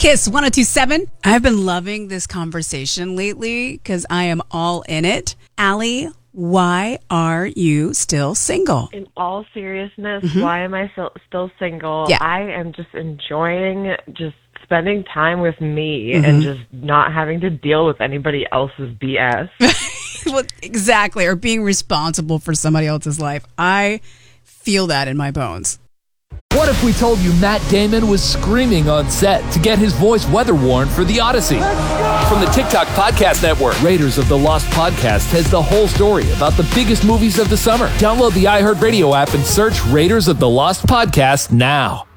Kiss 102.7. I've been loving this conversation lately because I am all in it. Allie, why are you still single? In all seriousness, why am I still single? Yeah. I am just enjoying just spending time with me and just not having to deal with anybody else's BS. Well, exactly, or being responsible for somebody else's life. I feel that in my bones. What if we told you Matt Damon was screaming on set to get his voice weather-worn for The Odyssey? From the TikTok Podcast Network, Raiders of the Lost Podcast has the whole story about the biggest movies of the summer. Download the iHeartRadio app and search Raiders of the Lost Podcast now.